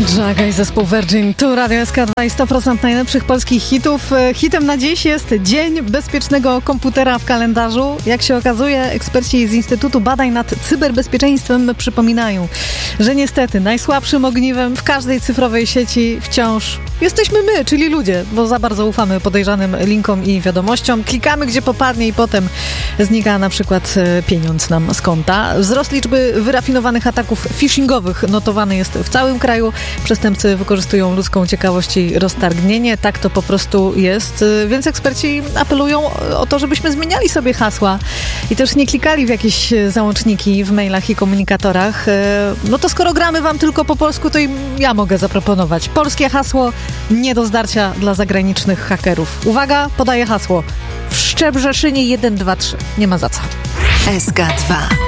Jaga i zespół Virgin, tu Radio SK2 i 100% najlepszych polskich hitów. Hitem na dziś jest Dzień Bezpiecznego Komputera w kalendarzu. Jak się okazuje, eksperci z Instytutu Badań nad Cyberbezpieczeństwem przypominają, że niestety najsłabszym ogniwem w każdej cyfrowej sieci wciąż jesteśmy my, czyli ludzie, bo za bardzo ufamy podejrzanym linkom i wiadomościom. Klikamy gdzie popadnie i potem znika na przykład pieniądz nam z konta. Wzrost liczby wyrafinowanych ataków phishingowych notowany jest w całym kraju. Przestępcy wykorzystują ludzką ciekawość i roztargnienie. Tak to po prostu jest. Więc eksperci apelują o to, żebyśmy zmieniali sobie hasła i też nie klikali w jakieś załączniki w mailach i komunikatorach. No to skoro gramy wam tylko po polsku, to i ja mogę zaproponować. Polskie hasło nie do zdarcia dla zagranicznych hakerów. Uwaga, podaję hasło. W Szczebrzeszynie 1, 2, 3. Nie ma za co. SK2.